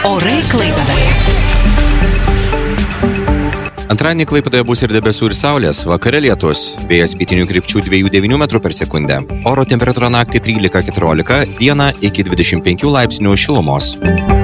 Orai Klaipėdoje. Antradienį Klaipėdoje bus ir debesų ir saulės, vakare lietus, vėjas pietinių krypčių 2,9 metrų per sekundę. Oro temperatūra naktį 13-14, dieną iki 25 laipsnių šilumos.